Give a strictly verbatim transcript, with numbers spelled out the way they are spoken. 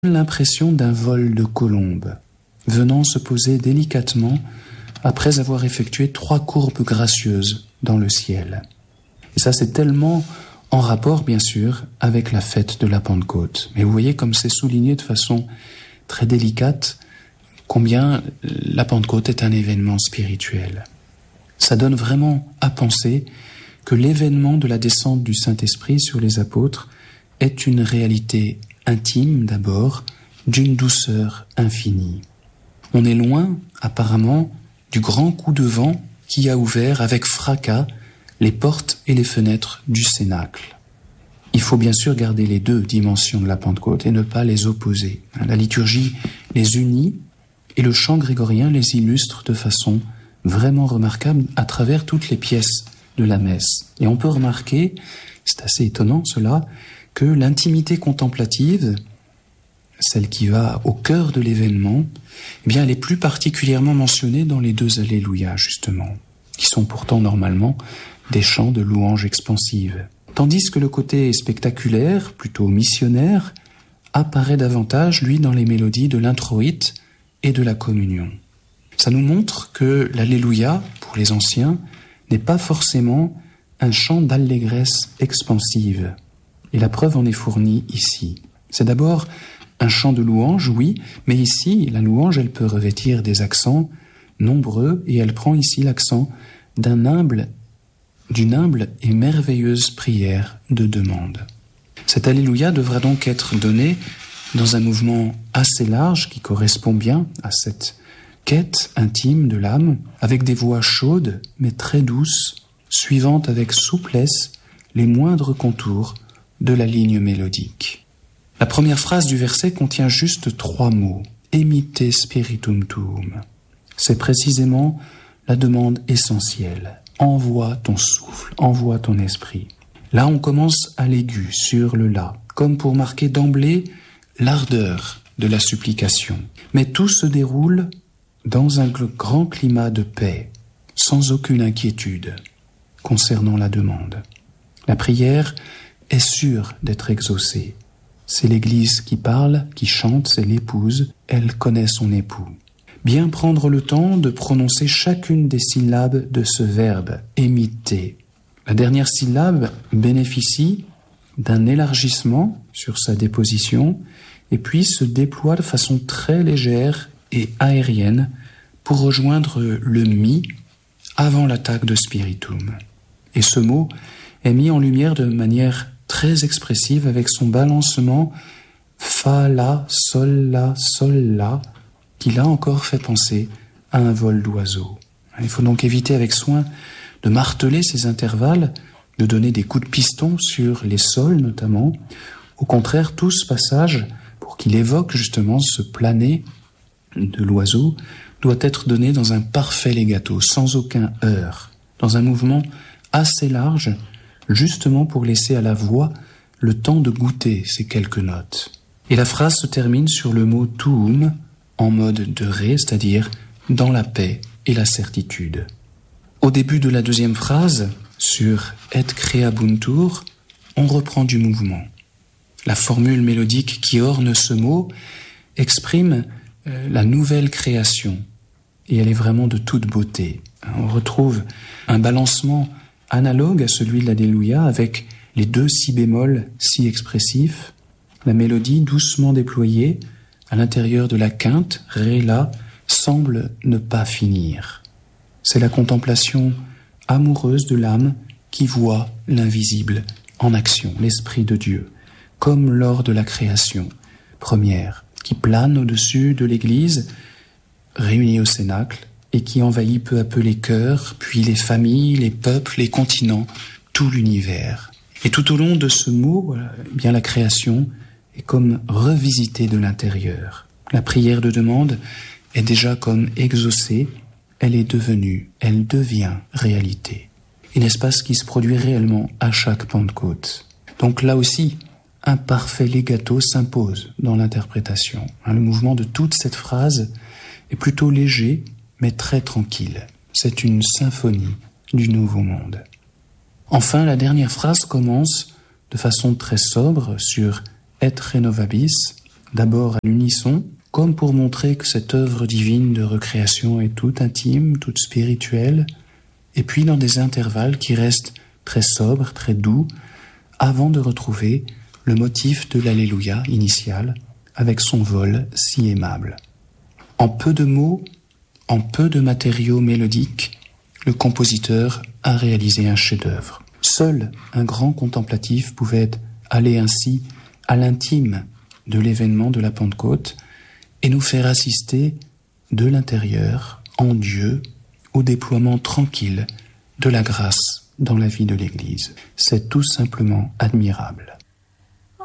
l'impression d'un vol de colombe, venant se poser délicatement après avoir effectué trois courbes gracieuses dans le ciel. Et ça, c'est tellement en rapport, bien sûr, avec la fête de la Pentecôte. Mais vous voyez comme c'est souligné de façon très délicate combien la Pentecôte est un événement spirituel. Ça donne vraiment à penser que l'événement de la descente du Saint-Esprit sur les apôtres est une réalité intime d'abord, d'une douceur infinie. On est loin, apparemment, du grand coup de vent qui a ouvert avec fracas les portes et les fenêtres du Cénacle. Il faut bien sûr garder les deux dimensions de la Pentecôte et ne pas les opposer. La liturgie les unit et le chant grégorien les illustre de façon vraiment remarquable à travers toutes les pièces de la messe. Et on peut remarquer, c'est assez étonnant cela, que l'intimité contemplative, celle qui va au cœur de l'événement, eh bien, elle est plus particulièrement mentionnée dans les deux Alléluia, justement, qui sont pourtant normalement des chants de louange expansive. Tandis que le côté spectaculaire, plutôt missionnaire, apparaît davantage, lui, dans les mélodies de l'introïte et de la communion. Ça nous montre que l'Alléluia, pour les anciens, n'est pas forcément un chant d'allégresse expansive. Et la preuve en est fournie ici. C'est d'abord un chant de louange, oui, mais ici, la louange, elle peut revêtir des accents nombreux, et elle prend ici l'accent d'un humble, d'une humble et merveilleuse prière de demande. Cet Alléluia devra donc être donné dans un mouvement assez large qui correspond bien à cette quête intime de l'âme, avec des voix chaudes mais très douces, suivant avec souplesse les moindres contours de la ligne mélodique. La première phrase du verset contient juste trois mots, « Emite spiritum tuum ». C'est précisément la demande essentielle. Envoie ton souffle, envoie ton esprit. Là, on commence à l'aigu, sur le la, comme pour marquer d'emblée l'ardeur de la supplication. Mais tout se déroule dans un grand climat de paix, sans aucune inquiétude concernant la demande. La prière est sûre d'être exaucée. C'est l'Église qui parle, qui chante, c'est l'épouse, elle connaît son époux. Bien prendre le temps de prononcer chacune des syllabes de ce verbe, émiter. La dernière syllabe bénéficie d'un élargissement sur sa déposition et puis se déploie de façon très légère et aérienne pour rejoindre le mi avant l'attaque de spiritum. Et ce mot est mis en lumière de manière très expressive avec son balancement fa, la, sol, la, sol, la, qui là encore fait penser à un vol d'oiseau. Il faut donc éviter avec soin de marteler ces intervalles, de donner des coups de piston sur les sols notamment. Au contraire, tout ce passage, pour qu'il évoque justement ce planer de l'oiseau, doit être donné dans un parfait legato, sans aucun heurt, dans un mouvement assez large, justement pour laisser à la voix le temps de goûter ces quelques notes. Et la phrase se termine sur le mot tuum, en mode de ré, c'est-à-dire dans la paix et la certitude. Au début de la deuxième phrase, sur et creabuntur, on reprend du mouvement. La formule mélodique qui orne ce mot exprime euh, la nouvelle création, et elle est vraiment de toute beauté. On retrouve un balancement analogue à celui de l'Alléluia, avec les deux si bémols si expressifs, la mélodie doucement déployée à l'intérieur de la quinte, ré, la, semble ne pas finir. C'est la contemplation amoureuse de l'âme qui voit l'invisible en action, l'Esprit de Dieu, comme lors de la création première, qui plane au-dessus de l'Église, réunie au Cénacle, et qui envahit peu à peu les cœurs, puis les familles, les peuples, les continents, tout l'univers. Et tout au long de ce mot, eh bien la création est comme revisitée de l'intérieur. La prière de demande est déjà comme exaucée, elle est devenue, elle devient réalité. Et n'est-ce pas ce qui se produit réellement à chaque Pentecôte? Donc là aussi, un parfait legato s'impose dans l'interprétation. Le mouvement de toute cette phrase est plutôt léger, mais très tranquille. C'est une symphonie du nouveau monde. Enfin, la dernière phrase commence de façon très sobre sur « et renovabis », d'abord à l'unisson, comme pour montrer que cette œuvre divine de recréation est toute intime, toute spirituelle, et puis dans des intervalles qui restent très sobres, très doux, avant de retrouver le motif de l'Alléluia initial, avec son vol si aimable. En peu de mots, en peu de matériaux mélodiques, le compositeur a réalisé un chef-d'œuvre. Seul un grand contemplatif pouvait aller ainsi à l'intime de l'événement de la Pentecôte et nous faire assister de l'intérieur, en Dieu, au déploiement tranquille de la grâce dans la vie de l'Église. C'est tout simplement admirable.